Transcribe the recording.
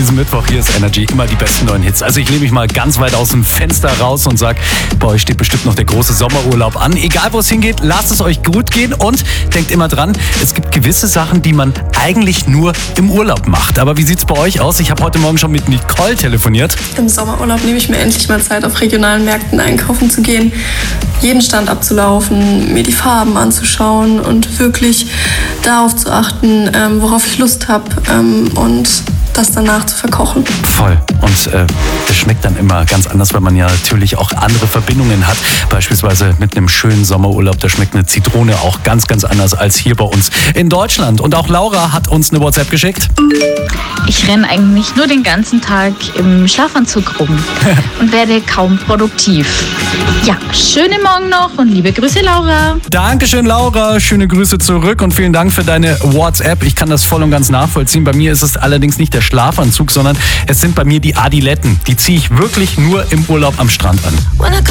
diesem Mittwoch. Hier ist Energy, immer die besten neuen Hits. Also ich lehne mich mal ganz weit aus dem Fenster raus und sage, bei euch steht bestimmt noch der große Sommerurlaub an. Egal wo es hingeht, lasst es euch gut gehen und denkt immer dran, es gibt gewisse Sachen, die man eigentlich nur im Urlaub macht. Aber wie sieht's bei euch aus? Ich habe heute Morgen schon mit Nicole telefoniert. Im Sommerurlaub nehme ich mir endlich mal Zeit, auf regionalen Märkten einkaufen zu gehen, jeden Stand abzulaufen, mir die Farben anzuschauen und wirklich darauf zu achten, worauf ich Lust habe und das danach zu verkochen. Voll. Und das schmeckt dann immer ganz anders, weil man ja natürlich auch andere Verbindungen hat. Beispielsweise mit einem schönen Sommerurlaub, da schmeckt eine Zitrone auch ganz, ganz anders als hier bei uns in Deutschland. Und auch Laura hat uns eine WhatsApp geschickt. Ich renne eigentlich nur den ganzen Tag im Schlafanzug rum und werde kaum produktiv. Ja, schönen Morgen noch und liebe Grüße, Laura. Dankeschön, Laura. Schöne Grüße zurück und vielen Dank für deine WhatsApp. Ich kann das voll und ganz nachvollziehen. Bei mir ist es allerdings nicht der Schlafanzug, sondern es sind bei mir die Adiletten. Die ziehe ich wirklich nur im Urlaub am Strand an.